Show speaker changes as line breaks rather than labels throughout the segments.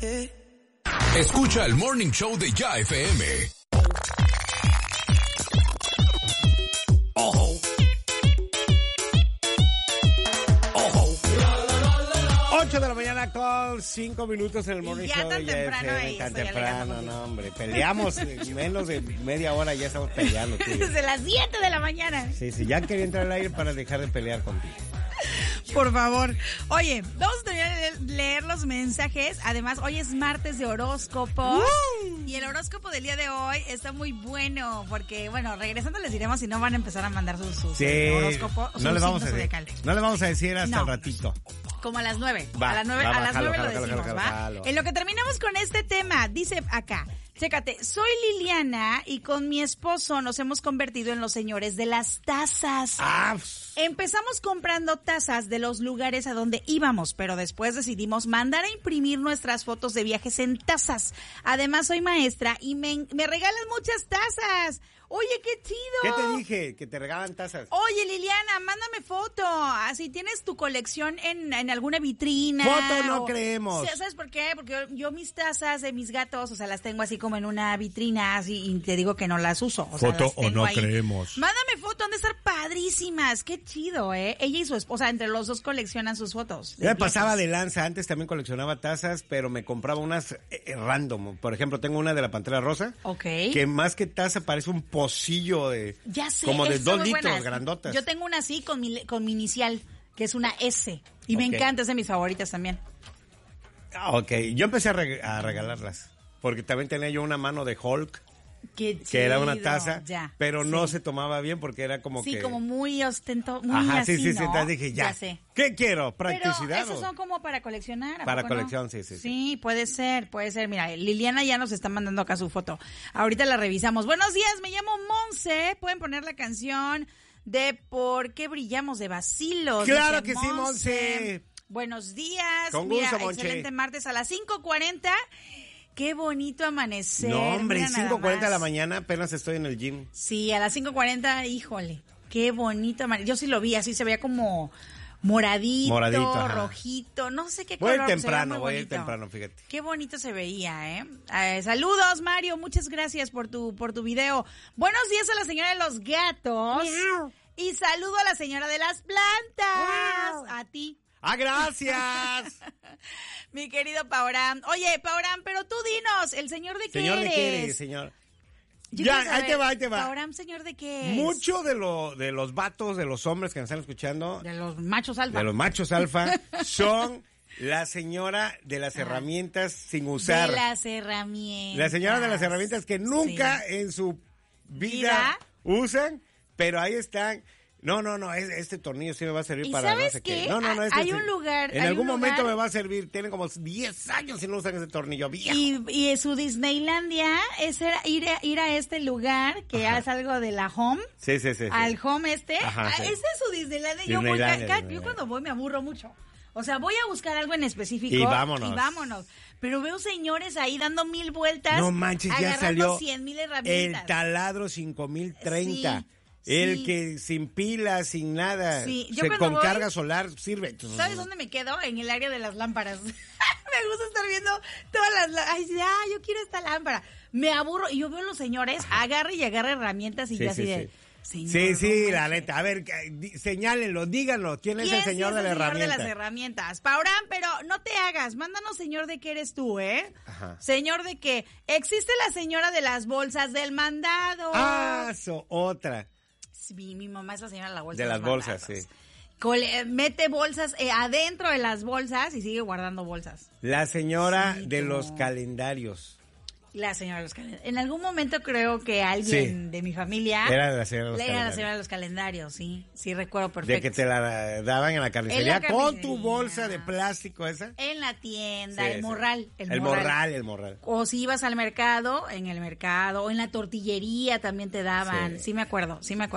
Escucha el Morning Show de Ya FM.
Ojo. 8 de la mañana con 5 minutos en el Morning Show de Ya FM. Tan temprano, no, hombre. Peleamos en menos de media hora, ya estamos peleando.
Desde las 7 de la mañana.
Sí, ya quería entrar al aire para dejar de pelear contigo.
Por favor. Oye, vamos a terminar de leer los mensajes. Además, hoy es martes de horóscopo. Y el horóscopo del día de hoy está muy bueno. Porque, bueno, regresando les diremos si no van a empezar a mandar sus horóscopo.
No les vamos a decir hasta el ratito.
Como a las 9.
Va,
a las 9
jalo,
lo decimos, ¿va? En lo que terminamos con este tema, dice acá. Chécate, soy Liliana y con mi esposo nos hemos convertido en los señores de las tazas. Empezamos comprando tazas de los lugares a donde íbamos, pero después decidimos mandar a imprimir nuestras fotos de viajes en tazas. Además, soy maestra y me regalan muchas tazas. Oye, qué chido.
¿Qué te dije? Que te regalan tazas.
Oye, Liliana, mándame foto. Así tienes tu colección en alguna vitrina.
Foto no creemos.
¿Sabes por qué? Porque yo mis tazas de mis gatos, o sea, las tengo así como en una vitrina, así, y te digo que no las uso.
Foto o no creemos.
Mándame foto, han de estar padrísimas. Qué chido, ¿eh? Ella y su esposa, entre los dos coleccionan sus fotos.
Yo me pasaba de lanza. Antes también coleccionaba tazas, pero me compraba unas random. Por ejemplo, tengo una de la Pantera Rosa.
Ok.
Que más que taza parece un pocillo de...
Ya sé,
como de 2 litros,
buenas.
grandotas.
Yo tengo una así con mi inicial, que es una S. Y me encanta, es de mis favoritas también.
Ok, yo empecé a regalarlas. Porque también tenía yo una mano de Hulk.
Qué chido,
que era una taza,
ya,
pero no se tomaba bien porque era como que...
Sí, como muy ostento, muy
Ajá,
así,
sí,
¿no?
entonces dije, ya
sé.
¿Qué quiero? ¿Practicidad?
Pero esos son como para coleccionar.
Para colección,
no?
sí.
Sí, puede ser. Mira, Liliana ya nos está mandando acá su foto. Ahorita la revisamos. Buenos días, me llamo Monse. Pueden poner la canción de ¿Por qué brillamos de Bacilos?
Claro que sí, Monse.
Buenos días.
Con gusto,
Mira,
Monse.
Excelente martes a las 5:40. Qué bonito amanecer.
No, hombre, 5:40 de la
más.
mañana apenas estoy en el gym.
Sí, a las 5:40, híjole, qué bonito amanecer. Yo sí lo vi, así se veía como moradito, rojito, no sé qué color.
Voy a ir temprano, fíjate.
Qué bonito se veía, saludos, Mario, muchas gracias por tu video. Buenos días a la señora de los gatos.
Miau.
Y saludo a la señora de las plantas.
Miau.
A ti.
¡Ah, gracias!
Mi querido Pauram. Oye, Pauram, pero tú dinos, ¿el señor de qué
¿Señor
eres?
de qué eres, señor?
Yo
Ya,
quiero saber,
ahí te va.
Pauram, ¿señor de qué es?
Mucho de los vatos, de los hombres que nos están escuchando,
De los machos alfa.
de los machos alfa, son la señora de las herramientas sin usar.
De las herramientas.
La señora de las herramientas que nunca en su vida usan, pero ahí están. No, este tornillo sí me va a servir para
¿sabes
no sé
qué?
qué. No,
Hay
sí.
un lugar.
En
hay
algún
un
momento
lugar,
me va a servir. Tienen como 10 años si no usan ese tornillo viejo.
Y su Disneylandia es ir a este lugar que es algo de la Home.
Sí.
Al Home
Ajá, sí.
Ese es su Disneylandia. Yo cuando voy me aburro mucho. O sea, voy a buscar algo en específico.
Y vámonos.
Pero veo señores ahí dando 1000 vueltas.
No manches, ya salió
100,000 herramientas.
el taladro 5030.
Sí.
El que sin pilas, sin nada,
Sí, yo
con
voy,
carga solar sirve.
¿Sabes dónde me quedo? En el área de las lámparas. Me gusta estar viendo todas las... yo quiero esta lámpara. Me aburro y yo veo a los señores, agarre herramientas y yo así de... Señor,
sí, la neta. A ver, señálenlo, díganlo. ¿Quién es el señor de la herramienta?
de las herramientas? Pauram, pero no te hagas. Mándanos, señor, de qué eres tú, ¿eh?
Ajá.
Señor, de qué. Existe la señora de las bolsas del mandado.
Otra.
Sí, mi mamá es la señora de la bolsa.
De las bolsas, sí.
Mete bolsas adentro de las bolsas y sigue guardando bolsas.
La señora
Sí,
de
tú.
los calendarios.
La señora de los calendarios. En algún momento creo que alguien de mi familia...
Era la señora de los
Era
calendarios.
la señora de los calendarios, sí. Sí, recuerdo
De
perfecto.
que te la daban en la carnicería
En la
con
carnicería.
tu bolsa de plástico esa.
En la tienda,
Sí,
el
sí.
morral.
El morral.
O si ibas al mercado, en el mercado, o en la tortillería también te daban. Sí me acuerdo.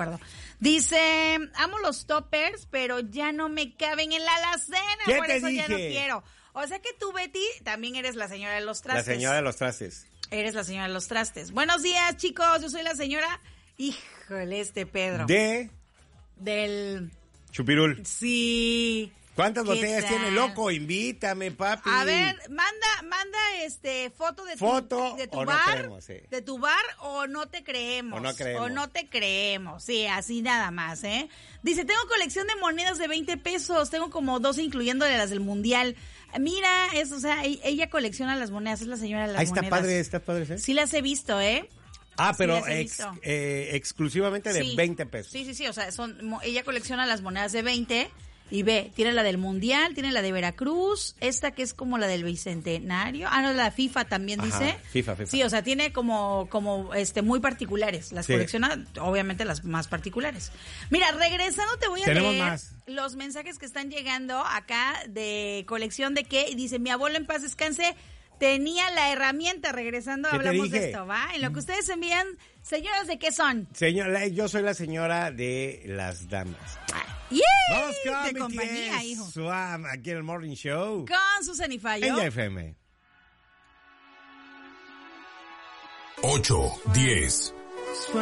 Dice, amo los toppers, pero ya no me caben en la alacena,
¿Qué
por
te
eso ya no
dije?
quiero. O sea que tú, Betty, también eres la señora de los
La
trastes.
señora de los trastes.
Eres la señora de los trastes. Buenos días, chicos, yo soy la señora... Híjole, Pedro.
De
Del...
Chupirul.
Sí...
¿Cuántas botellas tiene, loco? Invítame, papi.
A ver, manda foto de tu bar, no creemos, sí. De tu bar o no te creemos. O no te creemos, sí, así nada más, ¿eh? Dice, tengo colección de monedas de 20 pesos, tengo como 12 incluyendo las del Mundial. Mira, o sea, ella colecciona las monedas, es la señora de las monedas.
Está padre, ¿sí?
Sí las he visto, ¿eh?
Pero exclusivamente de 20 pesos.
Sí, o sea, ella colecciona las monedas de 20 y tiene la del Mundial, tiene la de Veracruz, esta que es como la del Bicentenario, la FIFA también. Ajá, dice.
FIFA.
Sí, o sea, tiene como muy particulares, las colecciona, obviamente las más particulares. Mira, regresando te voy a leer los mensajes que están llegando acá de colección de qué, y dice, mi abuelo en paz descanse, tenía la herramienta. Regresando hablamos de esto, ¿va? En lo que ustedes envían, señoras, ¿de qué son?
Señora, yo soy la señora de las damas.
Vamos con de compañía, hijo.
Swam, aquí en el Morning Show.
Con Susan y Fallo.
En FM.
8, 10.